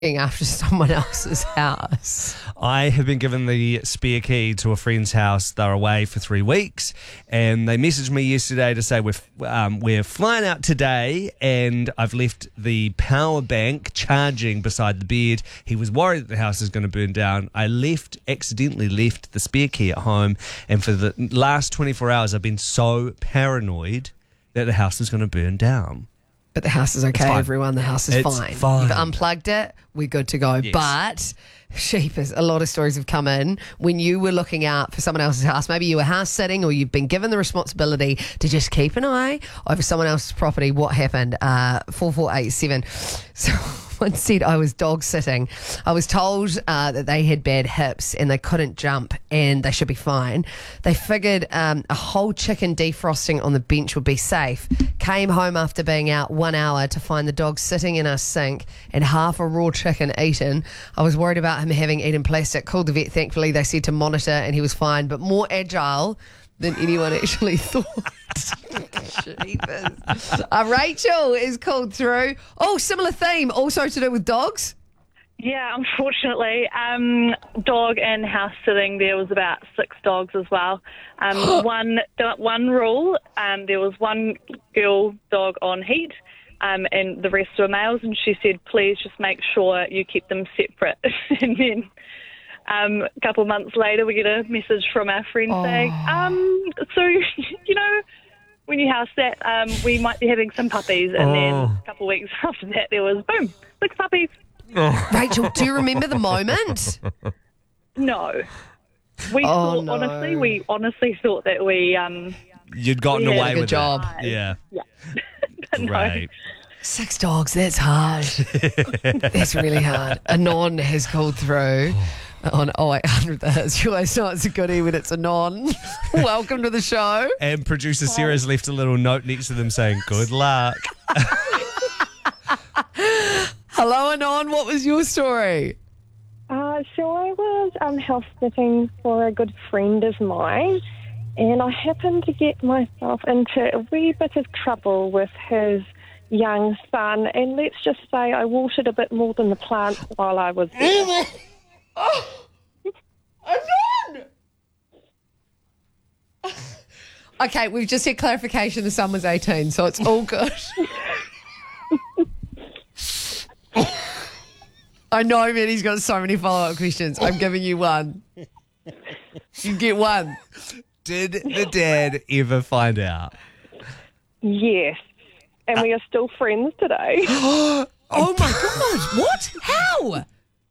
after someone else's house. I have been given the spare key to a friend's house. They're away for 3 weeks, and they messaged me yesterday to say we're flying out today, and I've left the power bank charging beside the bed. He was worried that the house is going to burn down. I accidentally left the spare key at home, and for the last 24 hours I've been so paranoid that the house is going to burn down. But the house is okay, everyone. The house is fine. You've unplugged it. We're good to go. Yes. But, sheepers, a lot of stories have come in when you were looking out for someone else's house. Maybe you were house sitting or you've been given the responsibility to just keep an eye over someone else's property. What happened? 4487. Someone said I was dog sitting. I was told that they had bad hips and they couldn't jump and they should be fine. They figured a whole chicken defrosting on the bench would be safe. Came home after being out 1 hour to find the dog sitting in our sink and half a raw chicken eaten. I was worried about him having eaten plastic. Called the vet, thankfully. They said to monitor and he was fine, but more agile than anyone actually thought. Rachel is called through. Oh, similar theme, also to do with dogs. Yeah, unfortunately, dog and house sitting. There was about 6 dogs as well. One rule. There was one girl dog on heat, and the rest were males. And she said, "Please just make sure you keep them separate." And then a couple of months later, we get a message from our friend saying, "So when you house that, we might be having some puppies." And then a couple of weeks after that, there was boom, 6 puppies. Rachel, do you remember the moment? No. We honestly thought that you'd gotten away a good with job. it. Yeah. But Right. 6 dogs, that's hard. That's really hard. Anon has called through on 0800 The Hits. You always know it's a goodie when it's Anon. Welcome to the show. And producer Sarah's left a little note next to them saying, "Good luck." Hello, Anon. What was your story? So I was house sitting for a good friend of mine, and I happened to get myself into a wee bit of trouble with his young son, and let's just say I watered a bit more than the plants while I was there. Anon! Okay, we've just had clarification the son was 18, so it's all good. I know, man, he's got so many follow-up questions. I'm giving you one. You get one. Did the dad ever find out? Yes, and we are still friends today. Oh, my God. What? How?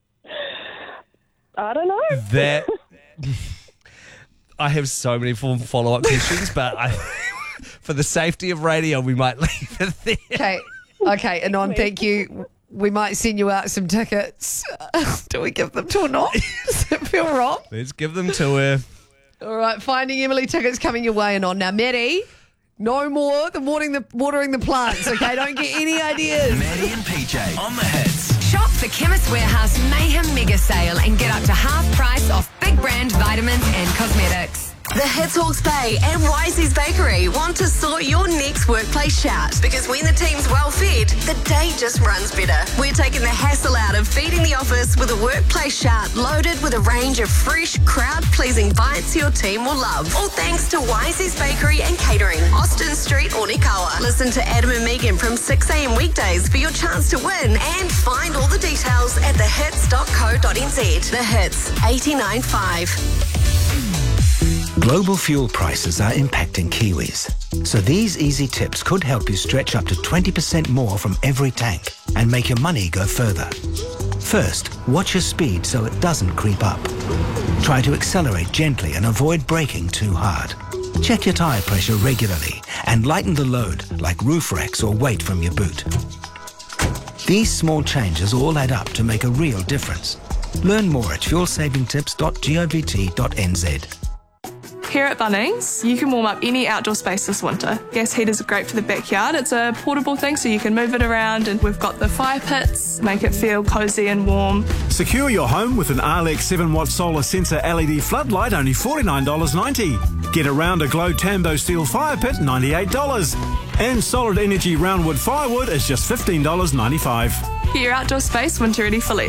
I don't know. That I have so many follow-up questions, but for the safety of radio, we might leave it there. Okay, Anon, thank you. We might send you out some tickets. Do we give them to Anon? Does it feel wrong? Let's give them to her. All right, Finding Emily tickets coming your way, Anon. Now, Maddie, no more than watering the plants, okay? Don't get any ideas. Maddie and PJ on the Hits. Shop the Chemist Warehouse Mayhem Mega Sale and get up to half price off big brand vitamins and cosmetics. The Hits Hawke's Bay and Wisey's Bakery want to sort your next workplace shout, because when the team's well fed, the day just runs better. We're taking the hassle out of feeding the office with a workplace shout loaded with a range of fresh, crowd-pleasing bites your team will love. All thanks to Wisey's Bakery and Catering, Austin Street, Onikawa. Listen to Adam and Megan from 6 a.m. weekdays for your chance to win, and find all the details at thehits.co.nz. The Hits, 89.5. Global fuel prices are impacting Kiwis. So these easy tips could help you stretch up to 20% more from every tank and make your money go further. First, watch your speed so it doesn't creep up. Try to accelerate gently and avoid braking too hard. Check your tyre pressure regularly and lighten the load, like roof racks or weight from your boot. These small changes all add up to make a real difference. Learn more at fuelsavingtips.govt.nz. Here at Bunnings, you can warm up any outdoor space this winter. Gas heaters are great for the backyard. It's a portable thing, so you can move it around, and we've got the fire pits, make it feel cosy and warm. Secure your home with an Arlex 7-watt solar sensor LED floodlight, only $49.90. Get around a Glow Tambo steel fire pit, $98. And solid energy roundwood firewood is just $15.95. Get your outdoor space winter ready fully.